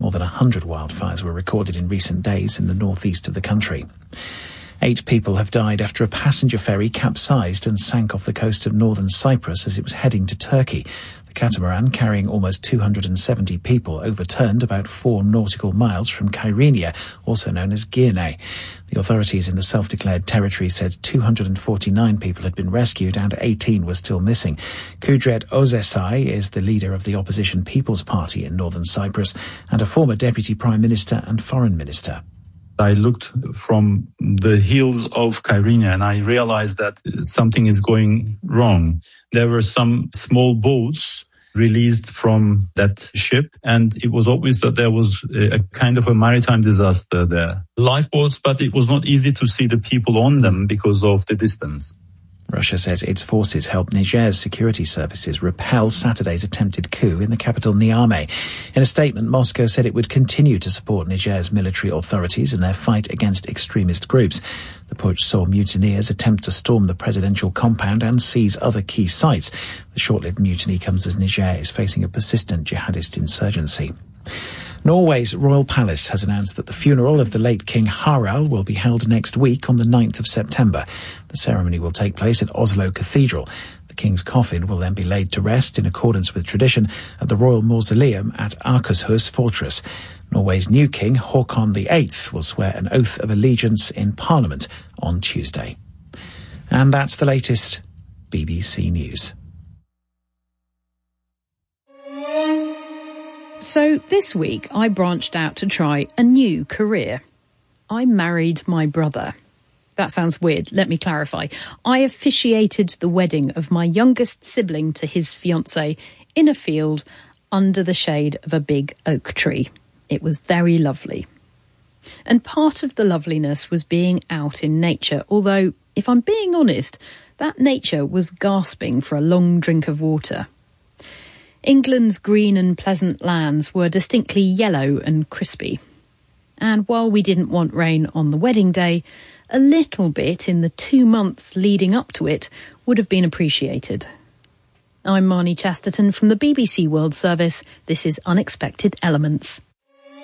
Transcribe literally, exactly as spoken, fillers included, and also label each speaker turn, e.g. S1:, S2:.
S1: More than one hundred wildfires were recorded in recent days in the northeast of the country. Eight people have died after a passenger ferry capsized and sank off the coast of northern Cyprus as it was heading to Turkey. The catamaran, carrying almost two hundred seventy people, overturned about four nautical miles from Kyrenia, also known as Girne. The authorities in the self-declared territory said two hundred forty-nine people had been rescued and eighteen were still missing. Kudret Ozesai is the leader of the opposition People's Party in northern Cyprus and a former deputy prime minister and foreign minister.
S2: I looked from the hills of Kyrenia and I realized that something is going wrong. There were some small boats released from that ship, and it was obvious that there was a kind of a maritime disaster there. Lifeboats, but it was not easy to see the people on them because of the distance.
S1: Russia says its forces helped Niger's security services repel Saturday's attempted coup in the capital Niamey. In a statement, Moscow said it would continue to support Niger's military authorities in their fight against extremist groups. The putsch saw mutineers attempt to storm the presidential compound and seize other key sites. The short-lived mutiny comes as Niger is facing a persistent jihadist insurgency. Norway's royal palace has announced that the funeral of the late King Harald will be held next week on the ninth of September. The ceremony will take place at Oslo Cathedral. The king's coffin will then be laid to rest in accordance with tradition at the Royal Mausoleum at Akershus Fortress. Norway's new king, Håkon the eighth, will swear an oath of allegiance in Parliament on Tuesday. And that's the latest B B C News.
S3: So this week I branched out to try a new career. I married my brother. That sounds weird. Let me clarify. I officiated the wedding of my youngest sibling to his fiancée in a field under the shade of a big oak tree. It was very lovely. And part of the loveliness was being out in nature, although, if I'm being honest, that nature was gasping for a long drink of water. England's green and pleasant lands were distinctly yellow and crispy. And while we didn't want rain on the wedding day, a little bit in the two months leading up to it would have been appreciated. I'm Marnie Chesterton from the B B C World Service. This is Unexpected Elements.